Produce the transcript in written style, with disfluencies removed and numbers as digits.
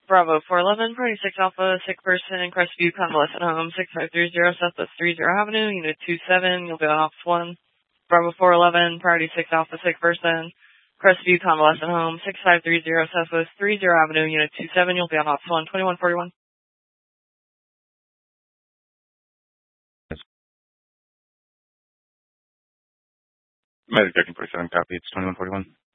Bravo 411, Party 6 Alpha, sick person in Crestview, Convalescent Home, 6530 Southwest 30 Avenue, Unit 27, you'll be on Office 1. Bravo 411, Party 6 Alpha, sick person, Crestview, Convalescent Home, 6530 Southwest 30 Avenue, Unit 27, you'll be on Office 1, 2141. Medic checking 47 copy, it's 2141.